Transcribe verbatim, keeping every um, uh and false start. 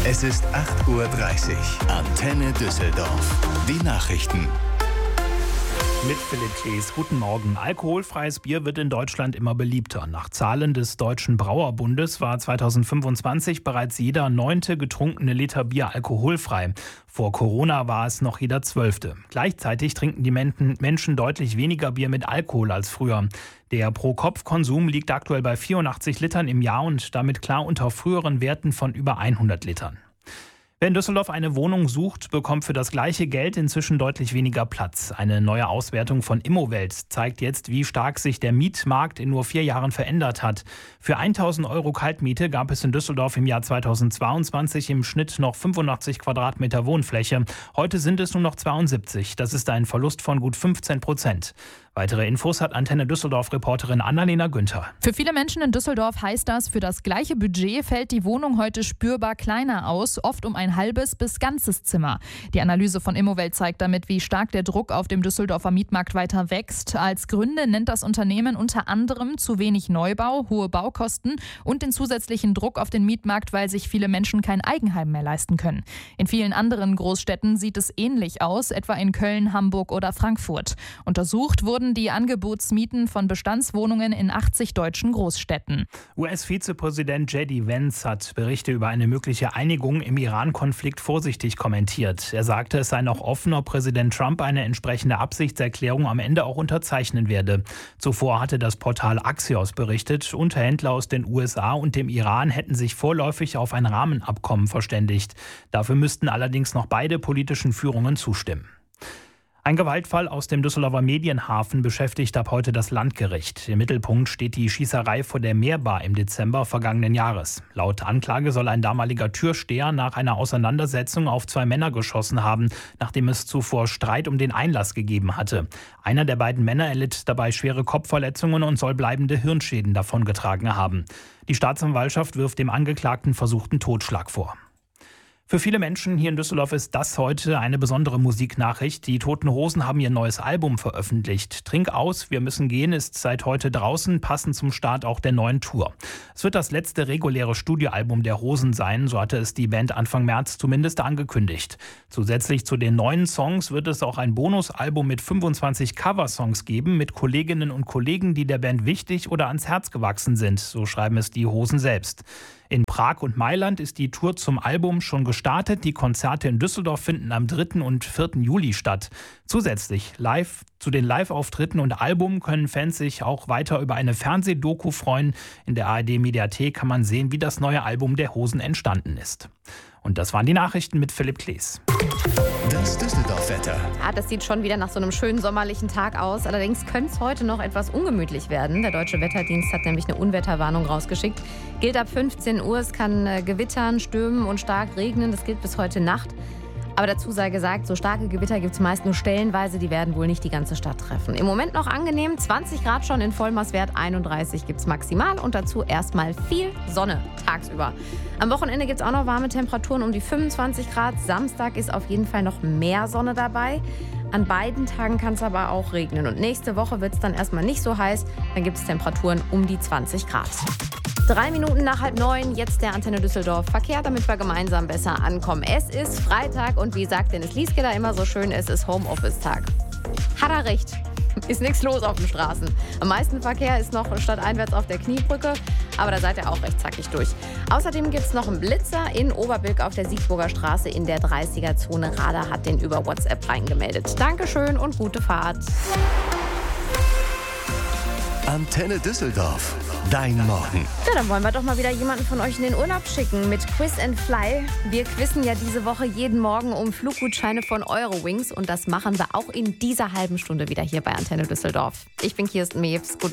Es ist acht Uhr dreißig. Antenne Düsseldorf. Die Nachrichten. Mit Philipp Klees. Guten Morgen. Alkoholfreies Bier wird in Deutschland immer beliebter. Nach Zahlen des Deutschen Brauerbundes war zweitausendfünfundzwanzig bereits jeder neunte getrunkene Liter Bier alkoholfrei. Vor Corona war es noch jeder zwölfte. Gleichzeitig trinken die Menschen deutlich weniger Bier mit Alkohol als früher. Der Pro-Kopf-Konsum liegt aktuell bei vierundachtzig Litern im Jahr und damit klar unter früheren Werten von über hundert Litern. Wer in Düsseldorf eine Wohnung sucht, bekommt für das gleiche Geld inzwischen deutlich weniger Platz. Eine neue Auswertung von Immowelt zeigt jetzt, wie stark sich der Mietmarkt in nur vier Jahren verändert hat. Für tausend Euro Kaltmiete gab es in Düsseldorf im Jahr zweitausendzweiundzwanzig im Schnitt noch fünfundachtzig Quadratmeter Wohnfläche. Heute sind es nur noch zweiundsiebzig. Das ist ein Verlust von gut fünfzehn Prozent. Weitere Infos hat Antenne Düsseldorf-Reporterin Annalena Günther. Für viele Menschen in Düsseldorf heißt das, für das gleiche Budget fällt die Wohnung heute spürbar kleiner aus, oft um ein halbes bis ganzes Zimmer. Die Analyse von Immowelt zeigt damit, wie stark der Druck auf dem Düsseldorfer Mietmarkt weiter wächst. Als Gründe nennt das Unternehmen unter anderem zu wenig Neubau, hohe Baukosten und den zusätzlichen Druck auf den Mietmarkt, weil sich viele Menschen kein Eigenheim mehr leisten können. In vielen anderen Großstädten sieht es ähnlich aus, etwa in Köln, Hamburg oder Frankfurt. Untersucht wurden die Angebotsmieten von Bestandswohnungen in achtzig deutschen Großstädten. U S-Vizepräsident J D Vance hat Berichte über eine mögliche Einigung im Iran-Konflikt vorsichtig kommentiert. Er sagte, es sei noch offen, ob Präsident Trump eine entsprechende Absichtserklärung am Ende auch unterzeichnen werde. Zuvor hatte das Portal Axios berichtet, Unterhändler aus den U S A und dem Iran hätten sich vorläufig auf ein Rahmenabkommen verständigt. Dafür müssten allerdings noch beide politischen Führungen zustimmen. Ein Gewaltfall aus dem Düsseldorfer Medienhafen beschäftigt ab heute das Landgericht. Im Mittelpunkt steht die Schießerei vor der Meerbar im Dezember vergangenen Jahres. Laut Anklage soll ein damaliger Türsteher nach einer Auseinandersetzung auf zwei Männer geschossen haben, nachdem es zuvor Streit um den Einlass gegeben hatte. Einer der beiden Männer erlitt dabei schwere Kopfverletzungen und soll bleibende Hirnschäden davongetragen haben. Die Staatsanwaltschaft wirft dem Angeklagten versuchten Totschlag vor. Für viele Menschen hier in Düsseldorf ist das heute eine besondere Musiknachricht. Die Toten Hosen haben ihr neues Album veröffentlicht. Trink aus, wir müssen gehen ist seit heute draußen, passend zum Start auch der neuen Tour. Es wird das letzte reguläre Studioalbum der Hosen sein, so hatte es die Band Anfang März zumindest angekündigt. Zusätzlich zu den neuen Songs wird es auch ein Bonusalbum mit fünfundzwanzig Coversongs geben, mit Kolleginnen und Kollegen, die der Band wichtig oder ans Herz gewachsen sind, so schreiben es die Hosen selbst. In Prag und Mailand ist die Tour zum Album schon gestartet. Die Konzerte in Düsseldorf finden am dritten und vierten Juli statt. Zusätzlich live zu den Live-Auftritten und Album können Fans sich auch weiter über eine Fernsehdoku freuen. In der A R D-Mediathek kann man sehen, wie das neue Album der Hosen entstanden ist. Und das waren die Nachrichten mit Philipp Klees. Das Düsseldorf-Wetter. Ja, das sieht schon wieder nach so einem schönen sommerlichen Tag aus. Allerdings könnte es heute noch etwas ungemütlich werden. Der Deutsche Wetterdienst hat nämlich eine Unwetterwarnung rausgeschickt. Gilt ab fünfzehn Uhr. Es kann äh, gewittern, stürmen und stark regnen. Das gilt bis heute Nacht. Aber dazu sei gesagt, so starke Gewitter gibt es meist nur stellenweise. Die werden wohl nicht die ganze Stadt treffen. Im Moment noch angenehm. zwanzig Grad schon in Vollmaßwert. einunddreißig gibt es maximal. Und dazu erstmal viel Sonne tagsüber. Am Wochenende gibt es auch noch warme Temperaturen um die fünfundzwanzig Grad. Samstag ist auf jeden Fall noch mehr Sonne dabei. An beiden Tagen kann es aber auch regnen. Und nächste Woche wird es dann erstmal nicht so heiß. Dann gibt es Temperaturen um die zwanzig Grad. Drei Minuten nach halb neun, jetzt der Antenne Düsseldorf Verkehr, damit wir gemeinsam besser ankommen. Es ist Freitag und wie sagt Dennis Lieske da immer so schön, es ist Homeoffice-Tag. Hat er recht. Ist nichts los auf den Straßen. Am meisten Verkehr ist noch stadteinwärts auf der Kniebrücke, aber da seid ihr auch recht zackig durch. Außerdem gibt es noch einen Blitzer in Oberbilk auf der Siegburger Straße in der dreißiger-Zone. Radar hat den über WhatsApp reingemeldet. Dankeschön und gute Fahrt. Antenne Düsseldorf. Dein Morgen. Ja, dann wollen wir doch mal wieder jemanden von euch in den Urlaub schicken mit Quiz and Fly. Wir quizzen ja diese Woche jeden Morgen um Fluggutscheine von Eurowings und das machen wir auch in dieser halben Stunde wieder hier bei Antenne Düsseldorf. Ich bin Kirsten Mewes. Guten